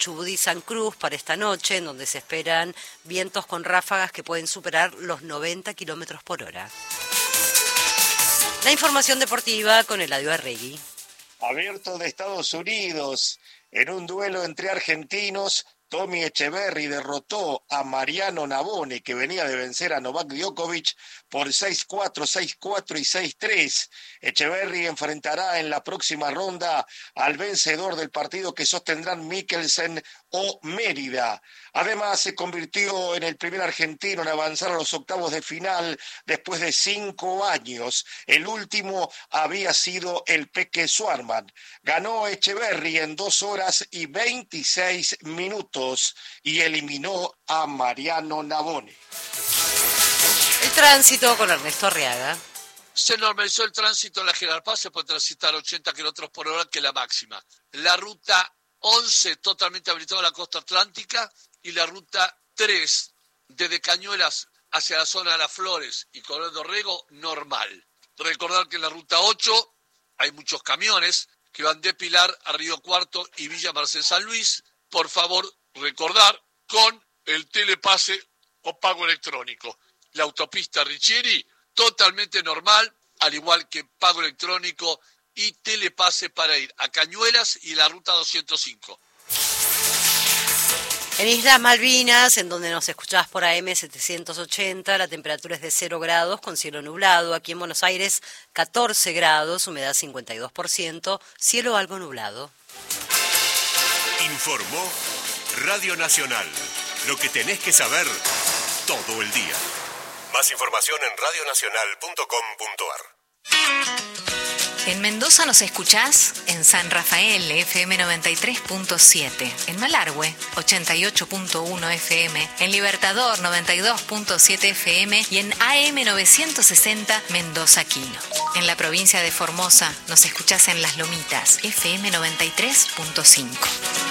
Chubut y San Cruz para esta noche, en donde se esperan vientos con ráfagas que pueden superar los 90 kilómetros por hora. La información deportiva con Eladio Arregui. Abierto de Estados Unidos, en un duelo entre argentinos, Tommy Echeverry derrotó a Mariano Navone, que venía de vencer a Novak Djokovic por 6-4, 6-4 y 6-3. Echeverry enfrentará en la próxima ronda al vencedor del partido que sostendrán Mikkelsen o Mérida. Además, se convirtió en el primer argentino en avanzar a los octavos de final después de 5 años. El último había sido el Peque Swarman. Ganó Echeverry en 2 horas y 26 minutos y eliminó a Mariano Navone. El tránsito con Ernesto Arriaga. Se normalizó el tránsito en la General Paz, se puede transitar 80 kilómetros por hora, que es la máxima. La ruta 11 totalmente habilitada a la costa atlántica y la ruta 3 desde Cañuelas hacia la zona de Las Flores y Coronel Dorrego normal. Recordar que en la ruta 8 hay muchos camiones que van de Pilar a Río Cuarto y Villa Merced San Luis. Por favor, recordar con el telepase o pago electrónico. La autopista Richieri totalmente normal, al igual que pago electrónico y telepase para ir a Cañuelas y la ruta 205. En Islas Malvinas, en donde nos escuchás por AM 780, la temperatura es de 0 grados con cielo nublado. Aquí en Buenos Aires, 14 grados, humedad 52%, cielo algo nublado. Informó Radio Nacional. Lo que tenés que saber todo el día. Más información en radionacional.com.ar. En Mendoza nos escuchás en San Rafael, FM 93.7, en Malargüe, 88.1 FM, en Libertador, 92.7 FM y en AM 960 Mendoza Quino. En la provincia de Formosa nos escuchás en Las Lomitas, FM 93.5.